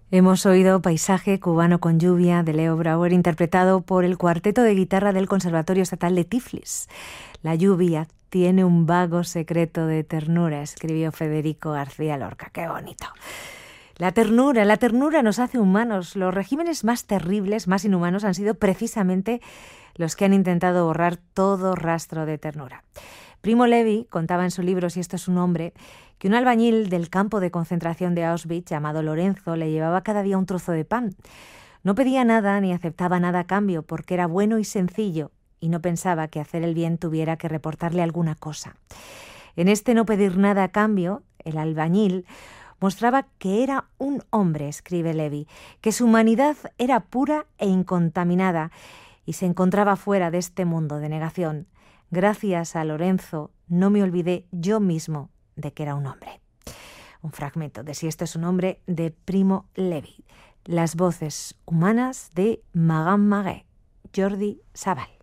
Hemos oído Paisaje cubano con lluvia de Leo Brouwer, interpretado por el cuarteto de guitarra del Conservatorio Estatal de Tiflis. La lluvia tiene un vago secreto de ternura, escribió Federico García Lorca. ¡Qué bonito! La ternura nos hace humanos. Los regímenes más terribles, más inhumanos, han sido precisamente los que han intentado borrar todo rastro de ternura. Primo Levi contaba en su libro Si esto es un hombre, que un albañil del campo de concentración de Auschwitz llamado Lorenzo le llevaba cada día un trozo de pan. No pedía nada ni aceptaba nada a cambio porque era bueno y sencillo y no pensaba que hacer el bien tuviera que reportarle alguna cosa. En este no pedir nada a cambio, el albañil mostraba que era un hombre, escribe Levi, que su humanidad era pura e incontaminada y se encontraba fuera de este mundo de negación. Gracias a Lorenzo no me olvidé yo mismo de que era un hombre. Un fragmento de Si esto es un hombre de Primo Levi. Las voces humanas de Magan Magué, Jordi Sabal.